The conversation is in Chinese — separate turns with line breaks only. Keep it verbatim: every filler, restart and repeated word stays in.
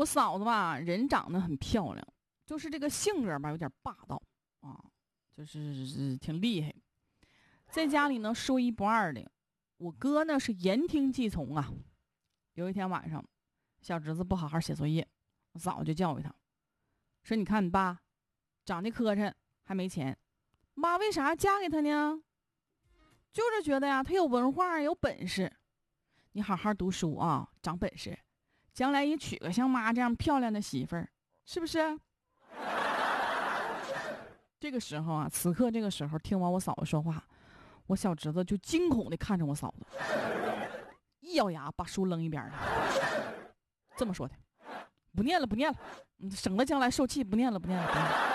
我嫂子吧，人长得很漂亮，就是这个性格吧有点霸道啊，就是是挺厉害，在家里呢说一不二的。我哥呢是言听计从啊。有一天晚上，小侄子不好好写作业，我嫂子就教育他，说：“你看你爸长得磕碜，还没钱，妈为啥嫁给他呢？就是觉得呀，他有文化，有本事。你好好读书啊，长本事，将来也娶个像妈这样漂亮的媳妇儿，是不是？”这个时候啊，此刻这个时候，听完我嫂子说话，我小侄子就惊恐地看着我嫂子，一咬牙把书扔一边了，这么说的：“不念了，不念了，省得将来受气，不念了，不念了，不念了。”